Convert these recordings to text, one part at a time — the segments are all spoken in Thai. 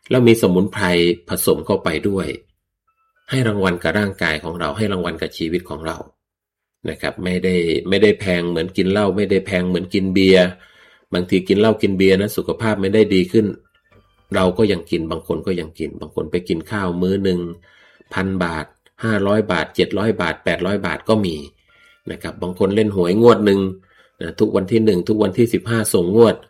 แล้วมีสมุนไพรผสมเข้าไปด้วยให้รางวัลกับร่างกายของเราให้รางวัลกับชีวิตของเรานะครับไม่ได้แพงเหมือนกินเหล้าไม่ได้แพงเหมือนกินเบียร์บางทีกินเหล้ากินเบียร์นะสุขภาพไม่ได้ดีขึ้นเราก็ยังกินบางคนก็ยังกินบางคนไปกินข้าวมื้อนึง1,000 บาท500 บาท700 บาท800 บาทก็มีนะครับบางคนเล่นหวยงวดนึงนะทุกวันที่1ทุกวันที่15ส่งงวด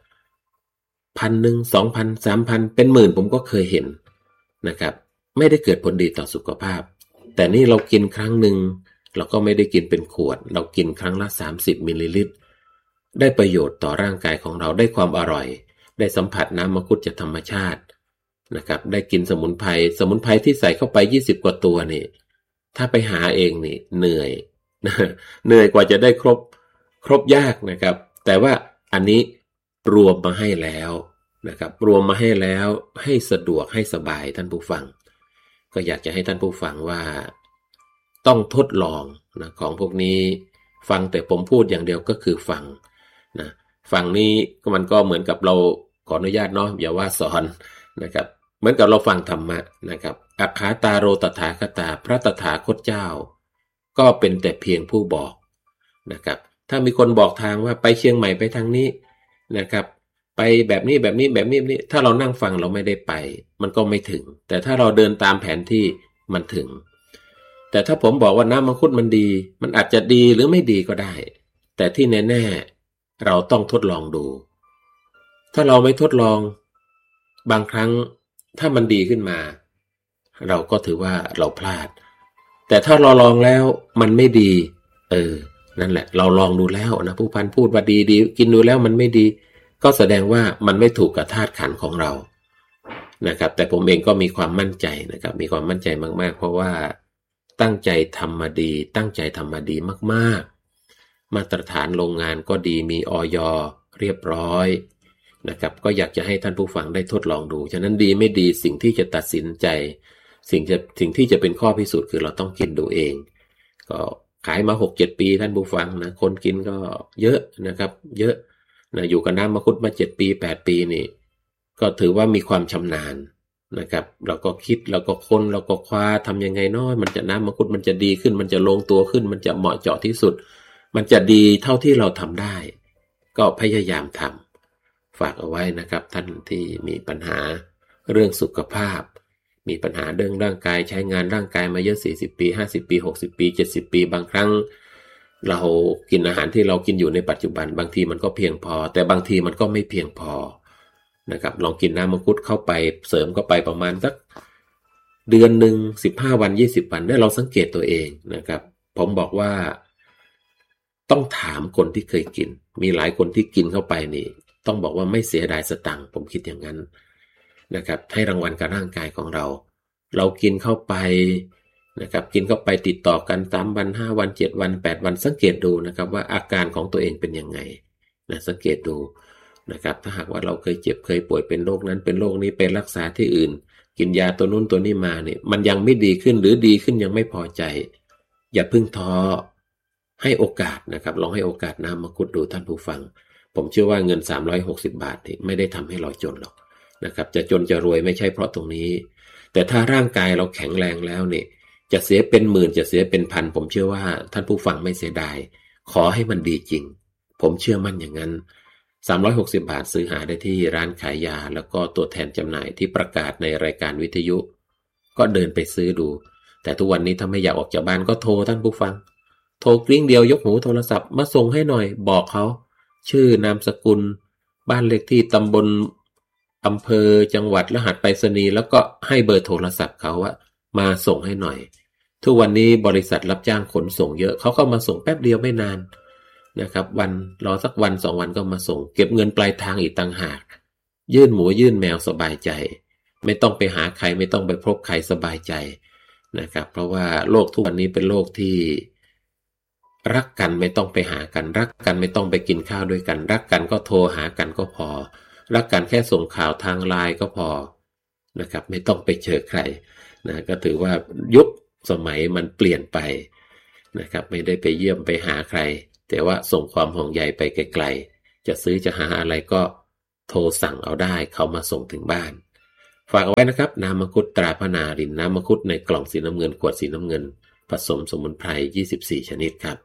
1,000 2,000 3,000เป็นหมื่นผมก็เคยเห็นนะครับไม่ได้เกิดผลดีต่อสุขภาพแต่นี่เรากินครั้งหนึ่งเราก็ไม่ได้กินเป็นขวดเรากินครั้งละ30 มิลลิลิตรได้ประโยชน์ต่อร่างกายของเราได้ความอร่อยได้สัมผัสน้ำมังคุดจากธรรมชาตินะครับได้กินสมุนไพรที่ใส่เข้าไป20 กว่าตัวนี่ถ้าไปหาเองนี่เหนื่อยเหนื่อยกว่าจะได้ครบยากนะครับแต่ว่าอันนี้รวมมาให้แล้วนะครับรวมมาให้แล้วให้สะดวกให้สบายท่านผู้ฟังก็อยากจะให้ท่านผู้ฟังว่าต้องทดลองนะของพวกนี้ฟังแต่ผมพูดอย่างเดียวก็คือฟังนะฟังนี้มันก็เหมือนกับเราขออนุญาตเนาะอย่าว่าสอนนะครับเหมือนกับเราฟังธรรมะนะครับอัคคาตาโรตถาคตาพระตถาคตเจ้าก็เป็นแต่เพียงผู้บอกนะครับถ้ามีคนบอกทางว่าไปเชียงใหม่ไปทางนี้นะครับไปแบบนี้ถ้าเรานั่งฟังเราไม่ได้ไปมันก็ไม่ถึงแต่ถ้าเราเดินตามแผนที่มันถึงแต่ถ้าผมบอกว่าน้ำมังคุดมันดีมันอาจจะดีหรือไม่ดีก็ได้แต่ที่แน่ๆเราต้องทดลองดูถ้าเราไม่ทดลองบางครั้งถ้ามันดีขึ้นมาเราก็ถือว่าเราพลาดแต่ถ้าเราลองแล้วมันไม่ดีนั่นแหละเราลองดูแล้วนะผู้พันพูดว่าดีกินดูแล้วมันไม่ดีก็แสดงว่ามันไม่ถูกกับธาตุขันธ์ของเรานะครับแต่ผมเองก็มีความมั่นใจนะครับมีความมั่นใจมากๆเพราะว่าตั้งใจทำมาดีตั้งใจทำมาดีมากๆมาตรฐานโรงงานก็ดีมีอย.เรียบร้อยนะครับก็อยากจะให้ท่านผู้ฟังได้ทดลองดูฉะนั้นดีไม่ดีสิ่งที่จะตัดสินใจสิ่งที่จะเป็นข้อพิสูจน์คือเราต้องกินดูเองก็ขายมา 6-7 ปีท่านผู้ฟังนะคนกินก็เยอะนะครับเยอะนะอยู่กับน้ำมังคุดมา7 ปี8 ปีนี่ก็ถือว่ามีความชำนาญนะครับเราก็คิดเราก็ค้นเราก็คว้าทำยังไงน้อยมันจะน้ำมังคุดมันจะดีขึ้นมันจะลงตัวขึ้นมันจะเหมาะเจาะที่สุดมันจะดีเท่าที่เราทำได้ก็พยายามทำฝากเอาไว้นะครับท่านที่มีปัญหาเรื่องสุขภาพมีปัญหาเรื่องร่างกายใช้งานร่างกายมาเยอะ40 ปี50 ปี60 ปี70 ปีบางครั้งเรากินอาหารที่เรากินอยู่ในปัจจุบันบางทีมันก็เพียงพอแต่บางทีมันก็ไม่เพียงพอนะครับลองกินน้ำมังคุดเข้าไปเสริมเข้าไปประมาณสักเดือนหนึ่ง15 วัน20 วันได้เราสังเกตตัวเองนะครับผมบอกว่าต้องถามคนที่เคยกินมีหลายคนที่กินเข้าไปนี่ต้องบอกว่าไม่เสียดายสตังค์ผมคิดอย่างนั้นนะครับให้รางวัลกับร่างกายของเรากินเข้าไปนะครับกินเข้าไปติดต่อกัน3 วัน5 วัน7 วัน8 วันสังเกตดูนะครับว่าอาการของตัวเองเป็นยังไงนะสังเกตดูนะครับถ้าหากว่าเราเคยเจ็บเคยป่วยเป็นโรคนั้นเป็นโรคนี้ไปรักษาที่อื่นกินยาตัวนู้นตัวนี้มาเนี่ยมันยังไม่ดีขึ้นหรือดีขึ้นยังไม่พอใจอย่าเพิ่งท้อให้โอกาสนะครับลองให้โอกาสน้ำมังคุดดูท่านผู้ฟังผมเชื่อว่าเงิน360 บาทนี่ไม่ได้ทำให้เราจนหรอกนะครับจะจนจะรวยไม่ใช่เพราะตรงนี้แต่ถ้าร่างกายเราแข็งแรงแล้วเนี่ยจะเสียเป็นหมื่นจะเสียเป็นพันผมเชื่อว่าท่านผู้ฟังไม่เสียดายขอให้มันดีจริงผมเชื่อมั่นอย่างนั้น360 บาทซื้อหาได้ที่ร้านขายยาแล้วก็ตัวแทนจำหน่ายที่ประกาศในรายการวิทยุก็เดินไปซื้อดูแต่ทุกวันนี้ถ้าไม่อยากออกจากบ้านก็โทรท่านผู้ฟังโทรกริ้งเดียวยกหูโทรศัพท์มาส่งให้หน่อยบอกเขาชื่อนามสกุลบ้านเลขที่ตำบลอำเภอจังหวัดรหัสไปรษณีย์แล้วก็ให้เบอร์โทรศัพท์เขาว่ามาส่งให้หน่อยทุกวันนี้บริษัทรับจ้างขนส่งเยอะเขาก็มาส่งแป๊บเดียวไม่นานนะครับวันรอสักวัน2 วันก็มาส่งเก็บเงินปลายทางอีกต่างหากยื่นหมูยื่นแมวสบายใจไม่ต้องไปหาใครไม่ต้องไปพบใครสบายใจนะครับเพราะว่าโลกทุกวันนี้เป็นโลกที่รักกันไม่ต้องไปหากันรักกันไม่ต้องไปกินข้าวด้วยกันรักกันก็โทรหากันก็พอรักกันแค่ส่งข่าวทางไลน์ก็พอนะครับไม่ต้องไปเจอใครนะก็ถือว่ายุคสมัยมันเปลี่ยนไปนะครับไม่ได้ไปเยี่ยมไปหาใครแต่ว่าส่งความห่วงใยไปไกลๆจะซื้อจะหาอะไรก็โทรสั่งเอาได้เขามาส่งถึงบ้านฝากเอาไว้นะครับน้ำมังคุดตราพนารินน้ำมังคุดในกล่องสีน้ำเงินขวดสีน้ำเงินผสมสมุนไพร24ชนิดครับ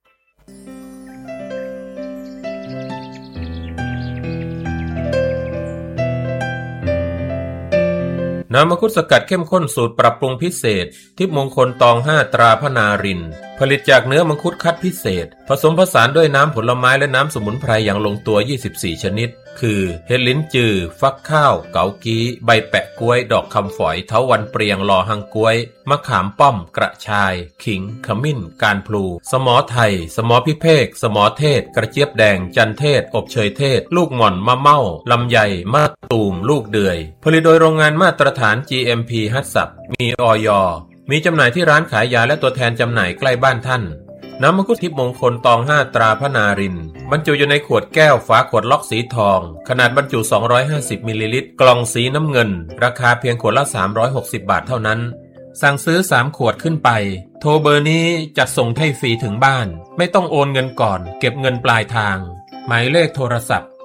น้ำมังคุดสกัดเข้มข้นสูตรปรับปรุงพิเศษทิพย์มงคลตอง5ตราพนารินผลิตจากเนื้อมังคุดคัดพิเศษผสมผสานด้วยน้ำผลไม้และน้ำสมุนไพรอย่างลงตัว24ชนิดคือเห็ดลิ้นจือฟักข้าวเกากี้ใบแปะกล้วยดอกคำฝอยเถาวัลย์เปรียงลอหังกล้วยมะขามป้อมกระชายขิงขมิ้นการพลูสมอไทยสมอพิเภกสมอเทศกระเจี๊ยบแดงจันเทศอบเชยเทศลูกหม่อนมะเม่าลำไยมะตูมลูกเดือยผลิตโดยโรงงานมาตรฐาน GMP ฮัตสับมีอย.มีจำหน่ายที่ร้านขายยาและตัวแทนจำหน่ายใกล้บ้านท่านน้ำมังคุดทิพย์มงคลตอง5ตราพนารินบรรจุอยู่ในขวดแก้วฝาขวดล็อกสีทองขนาดบรรจุ250มิลลิลิตรกล่องสีน้ำเงินราคาเพียงขวดละ360บาทเท่านั้นสั่งซื้อ3ขวดขึ้นไปโทรเบอร์นี้จัดส่งให้ฟรีถึงบ้านไม่ต้องโอนเงินก่อนเก็บเงินปลายทางหมายเลขโทรศัพท์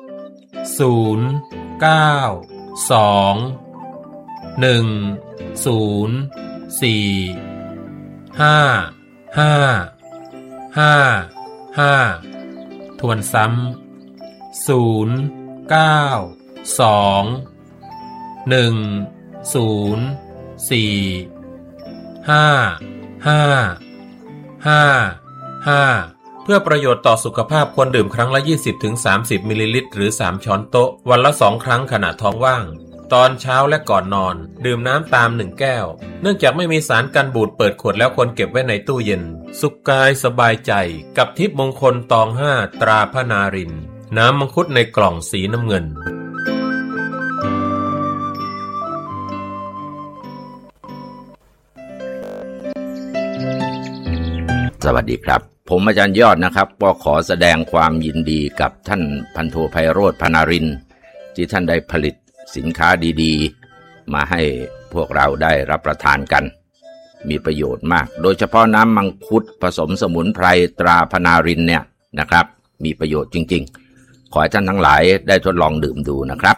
092-104-5555ทวนซ้ำ092-104-5555เพื่อประโยชน์ต่อสุขภาพควรดื่มครั้งละ 20-30 มิลลิลิตรหรือ3ช้อนโต๊ะวันละ2ครั้งขณะท้องว่างตอนเช้าและก่อนนอนดื่มน้ำตาม1แก้วเนื่องจากไม่มีสารกันบูดเปิดขวดแล้วควรเก็บไว้ในตู้เย็นสุขกายสบายใจกับทิพย์มงคลตอง5ตราพนารินน้ำมังคุดในกล่องสีน้ำเงินสวัสดีครับผมอาจารย์ยอดนะครับก็ขอแสดงความยินดีกับท่านพันโทไพโรจน์พนารินที่ท่านได้ผลิตสินค้าดีๆมาให้พวกเราได้รับประทานกันมีประโยชน์มากโดยเฉพาะน้ำมังคุดผสมสมุนไพรตราพนารินเนี่ยนะครับมีประโยชน์จริงๆขอให้ท่านทั้งหลายได้ทดลองดื่มดูนะครับ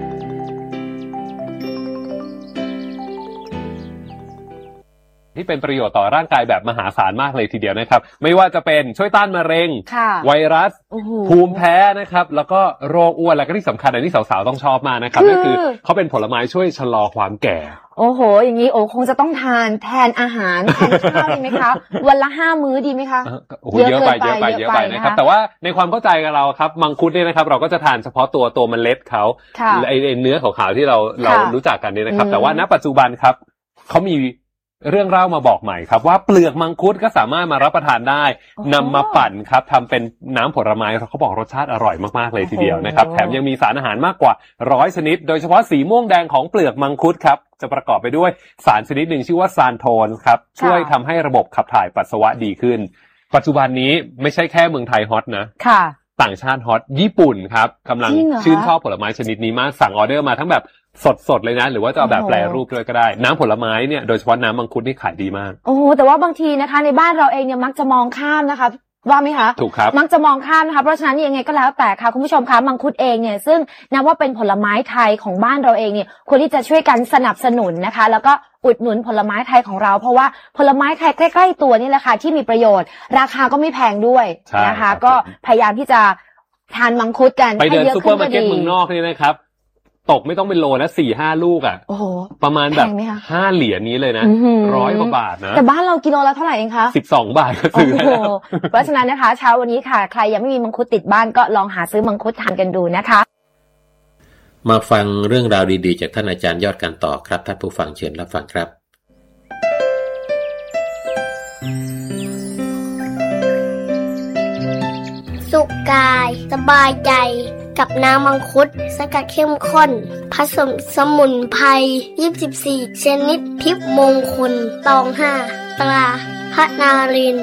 ที่เป็นประโยชน์ต่อร่างกายแบบมหาศาลมากเลยทีเดียวนะครับไม่ว่าจะเป็นช่วยต้านมะเร็งไวรัสภูมิแพ้นะครับแล้วก็โรคอ้วนแล้วก็ที่สำคัญอันนี้สาวๆต้องชอบมากนะครับก็คือเขาเป็นผลไม้ช่วยชะลอความแก่โอ้โหอย่างนี้โอ้คงจะต้องทานแทนอาหารแทนข้าวดีไหมคะวันละ5 มื้อดีไหมคะเยอะไปนะครับแต่ว่าในความเข้าใจกับเราครับมังคุดเนี่ยนะครับเราก็จะทานเฉพาะตัวเมล็ดเขาไอเนื้อขาวๆที่เรารู้จักกันนี่นะครับแต่ว่าณปัจจุบันครับเขามีเรื่องเล่ามาบอกใหม่ครับว่าเปลือกมังคุดก็สามารถมารับประทานได้นำมาปั่นครับทำเป็นน้ำผลไม้เขาบอกรสชาติอร่อยมากๆเลยทีเดียวนะครับแถมยังมีสารอาหารมากกว่า100ชนิดโดยเฉพาะสีม่วงแดงของเปลือกมังคุดครับจะประกอบไปด้วยสารชนิดหนึ่งชื่อว่าซานโทนครับช่วยทำให้ระบบขับถ่ายปัสสาวะดีขึ้นปัจจุบันนี้ไม่ใช่แค่เมืองไทยฮอตนะต่างชาติฮอตญี่ปุ่นครับกำลังชื่นชอบผลไม้ชนิดนี้มากสั่งออเดอร์มาทั้งแบบสดเลยนะหรือว่าจะเอาแบบแปรรูปด้วยก็ได้น้ำผลไม้เนี่ยโดยเฉพาะน้ำมังคุดนี่ขายดีมากโอ้แต่ว่าบางทีนะคะในบ้านเราเองเนี่ยมักจะมองข้ามนะคะว่าไหมคะถูกครับมักจะมองข้ามนะคะเพราะฉะนั้นยังไงก็แล้วแต่ค่ะคุณผู้ชมคะมังคุดเองเนี่ยซึ่งนับว่าเป็นผลไม้ไทยของบ้านเราเองเนี่ยควรที่จะช่วยกันสนับสนุนนะคะแล้วก็อุดหนุนผลไม้ไทยของเราเพราะว่าผลไม้ไทยใกล้ๆตัวนี่แหละค่ะที่มีประโยชน์ราคาก็ไม่แพงด้วยนะคะก็พยายามที่จะทานมังคุดกันไปเดินซุปเปอร์มาร์เก็ตเมืองนอกนี่นะครับตกไม่ต้องเป็นโลนะ 4-5 ลูกอ่ะประมาณแบบ5 เหรียญนี้เลยนะ100 กว่าบาทนะแต่บ้านเรากิโลละเท่าไหร่เองคะ 12 บาทก็ซื้อแล้วเพราะฉะนั้นนะคะเช้าวันนี้ค่ะใครยังไม่มีมังคุดติดบ้านก็ลองหาซื้อมังคุดทานกันดูนะคะมาฟังเรื่องราวดีๆจากท่านอาจารย์ยอดกันต่อครับท่านผู้ฟังเชิญรับฟังครับสุขกายสบายใจกับน้ำมังคุดสกัดเข้มข้นผสมสมุนไพร24ชนิดทิพย์มงคลตอง5ตราพนาริน